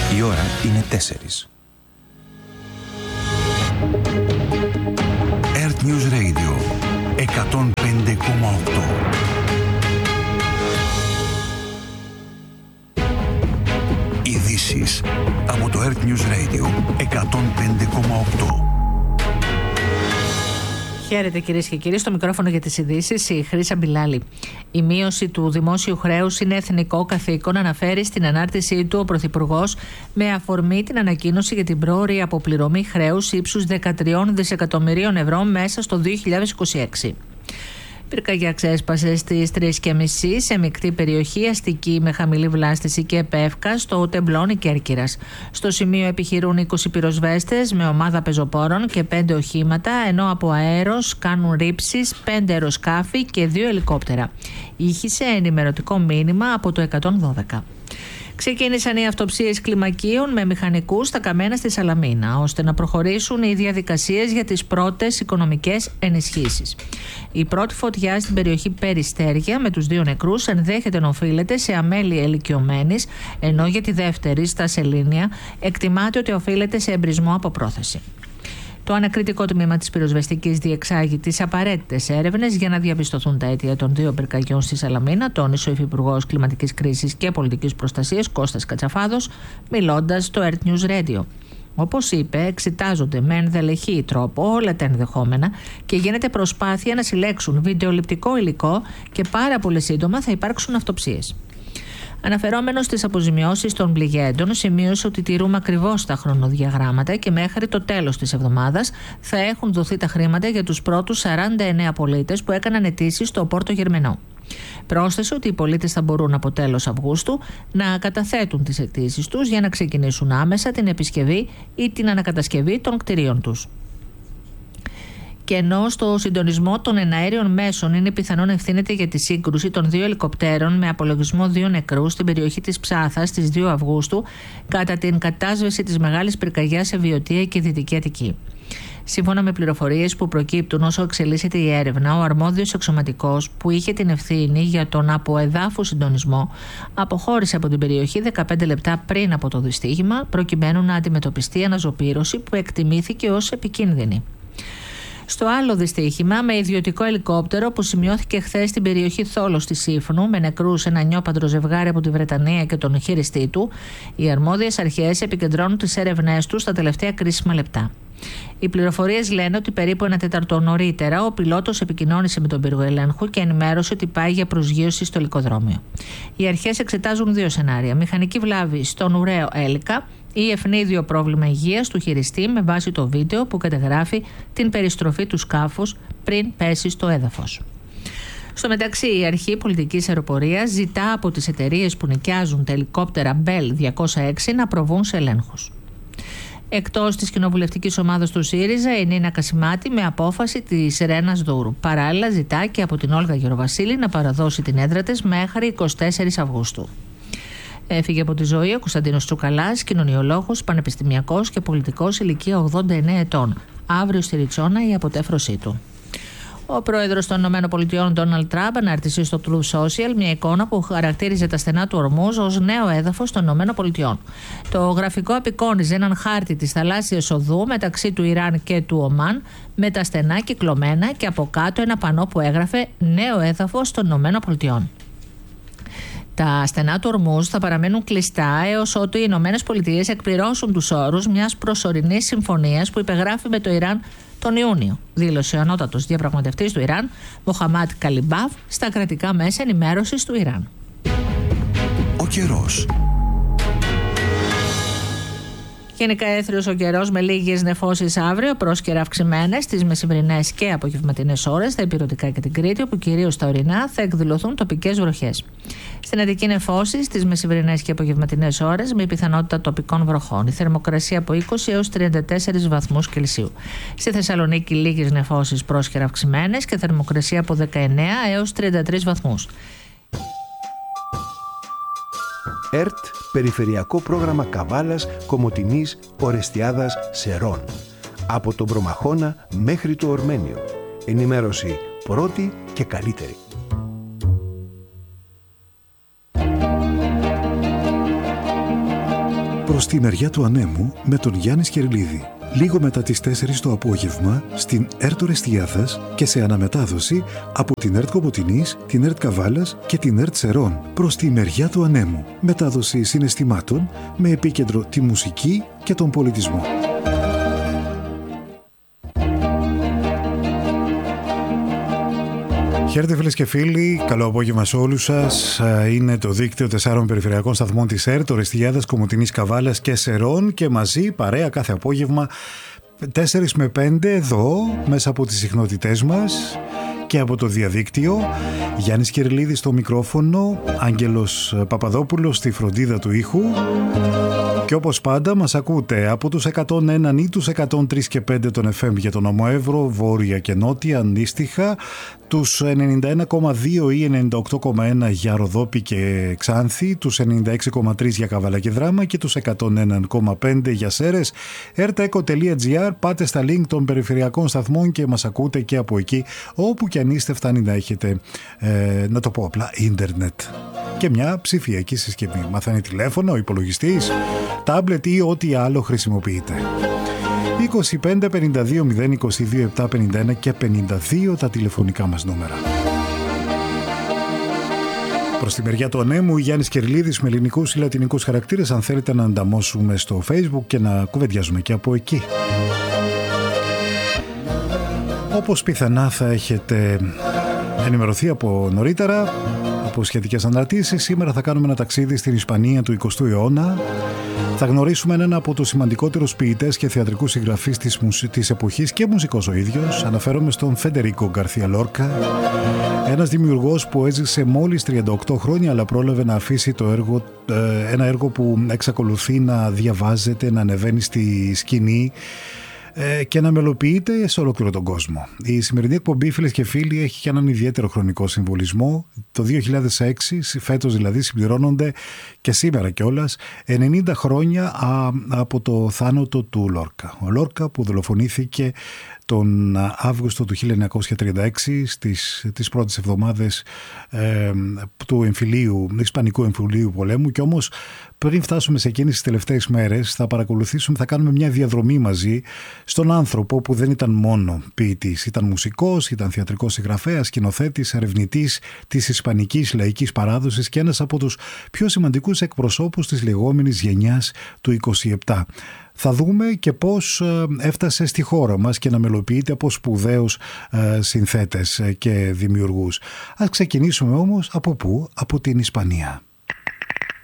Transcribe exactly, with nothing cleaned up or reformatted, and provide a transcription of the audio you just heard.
Η ώρα είναι τέσσερις. Earth News Radio εκατόν πέντε κόμμα οκτώ. Ειδήσεις από το Earth News Radio εκατόν πέντε κόμμα οκτώ. Χαίρετε κυρίες και κύριοι, στο μικρόφωνο για τις ειδήσεις η Χρύσα Μπιλάλη. Η μείωση του δημόσιου χρέους είναι εθνικό καθήκον, αναφέρει στην ανάρτησή του ο Πρωθυπουργός με αφορμή την ανακοίνωση για την πρόωρη αποπληρωμή χρέους ύψους δεκατρία δισεκατομμυρίων ευρώ μέσα στο δύο χιλιάδες είκοσι έξι. Πυρκαγιά ξέσπασε στις τρεις και μισή σε μεικτή περιοχή αστική με χαμηλή βλάστηση και επεύκα στο Τεμπλόνι Κέρκυρας. Στο σημείο επιχειρούν είκοσι πυροσβέστες με ομάδα πεζοπόρων και πέντε οχήματα, ενώ από αέρος κάνουν ρήψεις πέντε αεροσκάφη και δύο ελικόπτερα. Ήχησε ενημερωτικό μήνυμα από το εκατόν δώδεκα. Ξεκίνησαν οι αυτοψίες κλιμακίων με μηχανικούς στα καμένα στη Σαλαμίνα, ώστε να προχωρήσουν οι διαδικασίες για τις πρώτες οικονομικές ενισχύσεις. Η πρώτη φωτιά στην περιοχή Περιστέρια με τους δύο νεκρούς ενδέχεται να οφείλεται σε αμέλεια ηλικιωμένης, ενώ για τη δεύτερη, στα Σελήνια, εκτιμάται ότι οφείλεται σε εμπρισμό από πρόθεση. Το ανακριτικό τμήμα της πυροσβεστικής διεξάγει τις απαραίτητες έρευνες για να διαπιστωθούν τα αίτια των δύο πυρκαγιών στη Σαλαμίνα, τόνισε ο Υφυπουργός Κλιματικής Κρίσης και Πολιτικής Προστασίας Κώστας Κατσαφάδος, μιλώντας στο Earth News Radio. Όπως είπε, εξετάζονται με ενδελεχή τρόπο όλα τα ενδεχόμενα και γίνεται προσπάθεια να συλλέξουν βιντεοληπτικό υλικό και πάρα πολύ σύντομα θα υπάρξουν αυτοψίες. Αναφερόμενος στις αποζημιώσεις των πληγέντων, σημείωσε ότι τηρούμε ακριβώς τα χρονοδιαγράμματα και μέχρι το τέλος της εβδομάδας θα έχουν δοθεί τα χρήματα για τους πρώτους σαράντα εννέα πολίτες που έκαναν αιτήσεις στο Πόρτο Γερμενό. Πρόσθεσε ότι οι πολίτες θα μπορούν από τέλος Αυγούστου να καταθέτουν τις αιτήσεις τους για να ξεκινήσουν άμεσα την επισκευή ή την ανακατασκευή των κτηρίων τους. Και ενώ στο συντονισμό των εναέριων μέσων είναι πιθανόν ευθύνεται για τη σύγκρουση των δύο ελικοπτέρων με απολογισμό δύο νεκρούς στην περιοχή της Ψάθας στις δύο Αυγούστου κατά την κατάσβεση της μεγάλης πυρκαγιάς σε Βιωτία και Δυτική Αττική. Σύμφωνα με πληροφορίες που προκύπτουν όσο εξελίσσεται η έρευνα, ο αρμόδιος αξιωματικός που είχε την ευθύνη για τον αποεδάφου συντονισμό αποχώρησε από την περιοχή δεκαπέντε λεπτά πριν από το δυστύχημα, προκειμένου να αντιμετωπιστεί αναζωπήρωση που εκτιμήθηκε ως επικίνδυνη. Στο άλλο δυστύχημα, με ιδιωτικό ελικόπτερο που σημειώθηκε χθες στην περιοχή Θόλος της Σύφνου, με νεκρούς ένα νιόπαντρο ζευγάρι από τη Βρετανία και τον χειριστή του, οι αρμόδιες αρχές επικεντρώνουν τις έρευνές τους στα τελευταία κρίσιμα λεπτά. Οι πληροφορίες λένε ότι περίπου ένα τέταρτο νωρίτερα ο πιλότος επικοινώνησε με τον πύργο ελέγχου και ενημέρωσε ότι πάει για προσγείωση στο ελικοδρόμιο. Οι αρχές εξετάζουν δύο σενάρια: μηχανική βλάβη στον ουραίο έλικα ή ευνίδιο πρόβλημα υγείας του χειριστή με βάση το βίντεο που καταγράφει την περιστροφή του σκάφους πριν πέσει στο έδαφος. Στο μεταξύ, η Αρχή Πολιτικής Αεροπορίας ζητά από τις εταιρείες που νοικιάζουν τα ελικόπτερα Bell διακόσια έξι να προβούν σε ελέγχους. Εκτός της κοινοβουλευτικής ομάδας του ΣΥΡΙΖΑ, η Νίνα Κασιμάτη με απόφαση της Ρένας Δούρου. Παράλληλα, ζητά και από την Όλγα Γεροβασίλη να παραδώσει την έδρα της μέχρι εικοστή τέταρτη Αυγούστου. Έφυγε από τη ζωή ο Κωνσταντίνος Τσουκαλάς, κοινωνιολόγος, πανεπιστημιακός και πολιτικός, ηλικία ογδόντα εννέα ετών. Αύριο στη Ριτσόνα η αποτέφρωσή του. Ο πρόεδρος των ΗΠΑ, Ντόναλντ Τραμπ, ανάρτησε στο Truth Social μια εικόνα που χαρακτήριζε τα στενά του Ορμούζ ως νέο έδαφος των ΗΠΑ. Το γραφικό απεικόνιζε έναν χάρτη της θαλάσσιας οδού μεταξύ του Ιράν και του Ομάν, με τα στενά κυκλωμένα και από κάτω ένα πανό που έγραφε «Νέο έδαφος των ΗΠΑ». Τα στενά του Ορμούζ θα παραμένουν κλειστά έως ότου οι Ηνωμένες Πολιτείες εκπληρώσουν τους όρους μιας προσωρινής συμφωνίας που υπεγράφει με το Ιράν τον Ιούνιο, δήλωσε ο ανώτατος διαπραγματευτής του Ιράν, Μοχαμάντ Καλιμπάφ, στα κρατικά μέσα ενημέρωσης του Ιράν. Ο καιρός. Γενικά έθριος ο καιρός με λίγες νεφώσεις αύριο, πρόσκαιρα αυξημένες στις μεσημβρινές και απογευματινές ώρες στα ηπειρωτικά και την Κρήτη, όπου κυρίως στα ορεινά θα εκδηλωθούν τοπικές βροχές. Στην Αττική νεφώσεις στις μεσημβρινές και απογευματινές ώρες με πιθανότητα τοπικών βροχών. Η θερμοκρασία από είκοσι έως τριάντα τέσσερις βαθμούς Κελσίου. Στη Θεσσαλονίκη λίγες νεφώσεις πρόσκαιρα αυξημένες και θερμοκρασία από δεκαεννέα έως τριάντα τρεις βαθμούς. ΕΡΤ, Περιφερειακό Πρόγραμμα Καβάλας, Κομοτηνής, Ορεστιάδας, Σερών. Από τον Προμαχώνα μέχρι το Ορμένιο. Ενημέρωση πρώτη και καλύτερη. προς τη μεριά του ανέμου με τον Γιάννη Σκερλίδη. Λίγο μετά τις τέσσερις το απόγευμα στην ΕΡΤ Ορεστιάδας και σε αναμετάδοση από την ΕΡΤ Κομοτηνής, την ΕΡΤ Καβάλας και την ΕΡΤ Σερών. Προς τη μεριά του ανέμου. Μετάδοση συναισθημάτων με επίκεντρο τη μουσική και τον πολιτισμό. Χαίρετε φίλες και φίλοι, καλό απόγευμα σε όλους σας. Είναι το δίκτυο τεσσάρων περιφερειακών σταθμών της ΕΡΤ, Ορεστιάδας, Κομοτηνής, Καβάλας και Σερών και μαζί παρέα κάθε απόγευμα τέσσερις με πέντε εδώ μέσα από τις συχνότητές μας και από το διαδίκτυο. Γιάννης Κυριλίδης στο μικρόφωνο, Άγγελος Παπαδόπουλος στη φροντίδα του ήχου. Και όπως πάντα μας ακούτε από τους εκατόν ένα ή τους εκατόν τρία και πέντε των εφ εμ για τον Όμο Εύρο, βόρεια και νότια αντίστοιχα, τους ενενήντα ένα κόμμα δύο ή ενενήντα οκτώ κόμμα ένα για Ροδόπη και Ξάνθη, τους ενενήντα έξι κόμμα τρία για Καβάλα και Δράμα και τους εκατόν ένα κόμμα πέντε για Σέρες. ερταεκο τελεία τζι άρ, πάτε στα link των περιφερειακών σταθμών και μας ακούτε και από εκεί, όπου και αν είστε φτάνει να έχετε, ε, να το πω απλά, ίντερνετ. Και μια ψηφιακή συσκευή. Μαθαίνει τηλέφωνο, υπολογιστής, τάμπλετ ή ό,τι άλλο χρησιμοποιείτε. είκοσι πέντε πενήντα δύο μηδέν είκοσι δύο επτακόσια πενήντα ένα και πενήντα δύο τα τηλεφωνικά μας νούμερα. Προς τη μεριά του ανέμου, Γιάννης Κυριλίδης με ελληνικούς ή λατινικούς χαρακτήρες, αν θέλετε να ανταμώσουμε στο Facebook και να κουβεντιάζουμε και από εκεί. Όπως πιθανά θα έχετε ενημερωθεί από νωρίτερα, από σχετικές αναρτήσεις, σήμερα θα κάνουμε ένα ταξίδι στην Ισπανία του εικοστού αιώνα. Θα γνωρίσουμε έναν από τους σημαντικότερους ποιητές και θεατρικούς συγγραφείς της, μουσ... της εποχής και μουσικός ο ίδιος. Αναφέρομαι στον Φεντερίκο Γκαρθία Λόρκα, ένας δημιουργός που έζησε μόλις τριάντα οκτώ χρόνια, αλλά πρόλαβε να αφήσει το έργο, ένα έργο που εξακολουθεί να διαβάζεται, να ανεβαίνει στη σκηνή και να μελοποιείται σε ολόκληρο τον κόσμο. Η σημερινή εκπομπή, φίλες και φίλοι, έχει και έναν ιδιαίτερο χρονικό συμβολισμό. Το δύο χιλιάδες έξι, φέτος δηλαδή, συμπληρώνονται και σήμερα κιόλας ενενήντα χρόνια από το θάνατο του Λόρκα. Ο Λόρκα που δολοφονήθηκε τον Αύγουστο του χίλια εννιακόσια τριάντα έξι στις τις πρώτες εβδομάδες ε, του εμφυλίου, Ισπανικού εμφυλίου πολέμου, και όμως πριν φτάσουμε σε εκείνες τις τελευταίες μέρες θα παρακολουθήσουμε, θα κάνουμε μια διαδρομή μαζί στον άνθρωπο που δεν ήταν μόνο ποιητής, ήταν μουσικός, ήταν θεατρικός συγγραφέας, σκηνοθέτης, ερευνητής της ισπανικής λαϊκής παράδοσης και ένας από τους πιο σημαντικούς εκπροσώπους της λεγόμενης γενιάς του είκοσι επτά. Θα δούμε και πώς έφτασε στη χώρα μας και να μελοποιείται από σπουδαίους συνθέτες και δημιουργούς. Ας ξεκινήσουμε όμως από πού? Από την Ισπανία.